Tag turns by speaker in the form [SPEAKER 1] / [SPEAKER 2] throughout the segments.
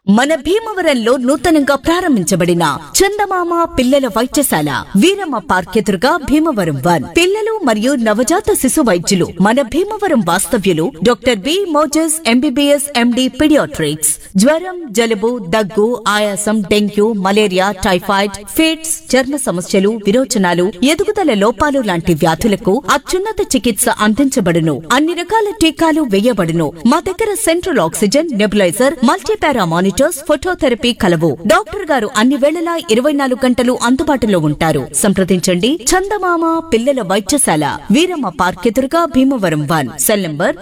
[SPEAKER 1] మన భీమవరంలో నూతనంగా ప్రారంభించబడిన చందమామ పిల్లల వైద్యశాల వీరమ్మ పార్క్ ఎదురుగా భీమవరం 1 పిల్లలు మరియు నవజాత శిశు వైద్యులు మన భీమవరం వాస్తవ్యులు doctor B Moses MBBS MD paediatrics. జ్వరం, జలుబు, దగ్గు, ఆయాసం, డెంగ్యూ, మలేరియా, టైఫాయిడ్, ఫిట్స్, చర్మ సమస్యలు, విరోచనాలు, ఎదుగుదల లోపాలు లాంటి వ్యాధులకు అత్యున్నత చికిత్స అందించబడును. అన్ని రకాల టీకాలు వేయబడును. మా దగ్గర central oxygen, nebuliser, multipara monitors, phototherapy కలవు. డాక్టర్ గారు అన్ని వేళలా 24 గంటలు అందుబాటులో ఉంటారు. సంప్రదించండి. చందమామ పిల్లల వైద్యశాల వీరమ్మ పార్క్ ఎదురుగా Bhimavaram 1. Cell number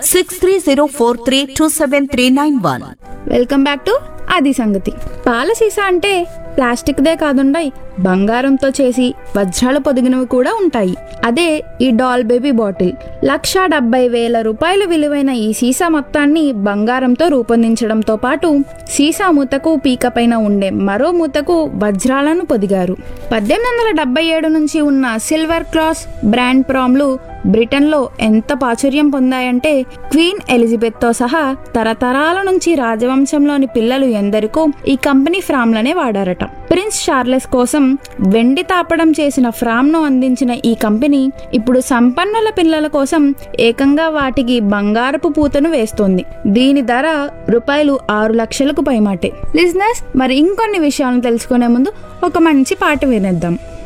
[SPEAKER 1] 6304327391.
[SPEAKER 2] Welcome back to అది సంగతి. పాల సీసా అంటే ప్లాస్టిక్ దే కాదుండయి, బంగారంతో చేసి వజ్రాలు పొదిగినవి కూడా ఉంటాయి. అదే ఈ డాల్ బేబీ బాటిల్. 1,70,000 రూపాయలు విలువైన ఈ సీసా మొత్తాన్ని బంగారంతో రూపొందించడంతో పాటు సీసా మూతకు పీక పైన ఉండే మరో మూతకు వజ్రాలను పొదిగారు. 1877 నుంచి ఉన్న సిల్వర్ క్రాస్ బ్రాండ్ ప్రామ్లు బ్రిటన్లో ఎంత ప్రాచుర్యం పొందాయంటే క్వీన్ ఎలిజబెత్ తో సహా తరతరాల నుంచి రాజవంశంలోని పిల్లలు ఎందరికో ఈ కంపెనీ ఫ్రామ్లనే వాడారట. ప్రిన్స్ చార్లెస్ కోసం వెండి తాపడం చేసిన ఫ్రామ్ ను అందించిన ఈ కంపెనీ ఇప్పుడు సంపన్నుల పిల్లల కోసం ఏకంగా వాటికి బంగారపు పూతను వేస్తోంది. దీని ధర రూపాయలు 6 లక్షలకు పైమాటే. లిజనర్స్, మరి ఇంకొన్ని విషయాలను తెలుసుకునే ముందు ఒక మంచి పాట వినేద్దాం.